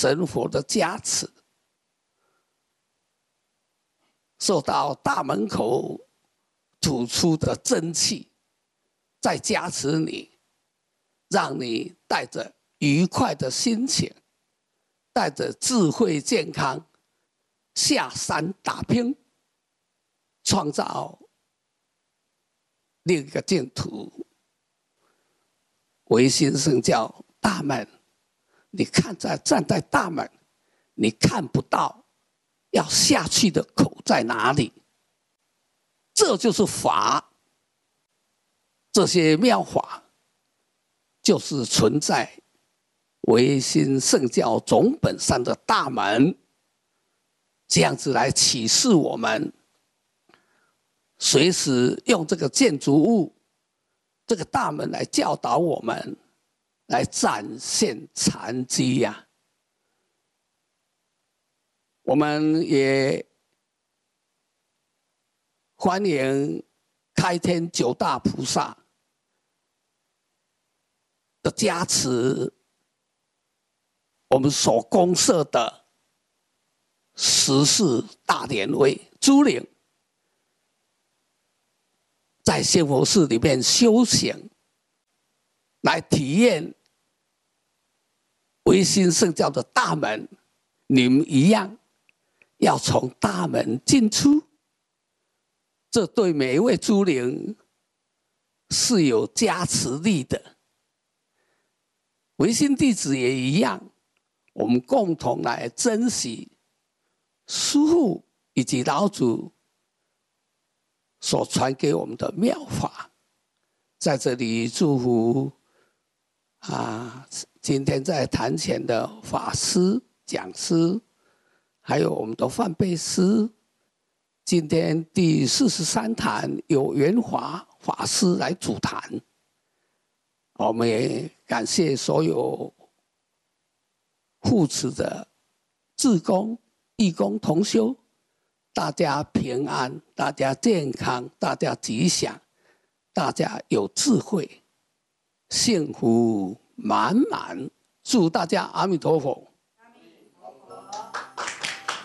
神佛的加持，受到大门口吐出的真气，再加持你，让你带着愉快的心情，带着智慧健康下山打拼，创造另一个净土。唯心圣教大门，你站在大门，你看不到要下去的口在哪里，这就是法。这些妙法就是存在唯心圣教总本山的大门，这样子来启示我们，随时用这个建筑物、这个大门来教导我们，来展现禅机呀。我们也欢迎开天九大菩萨的加持，我们所公设的14大典位诸灵，在仙佛寺里面修行，来体验唯心圣教的大门，你们一样要从大门进出，这对每一位诸灵是有加持力的。唯心弟子也一样，我们共同来珍惜师父以及老祖所传给我们的妙法。在这里祝福今天在坛前的法师、讲师，还有我们的范贝师，今天第43坛有圆华法师来主坛。我们也感谢所有护持的志工、义工同修，大家平安，大家健康，大家吉祥，大家有智慧，幸福满满，祝大家阿弥陀佛。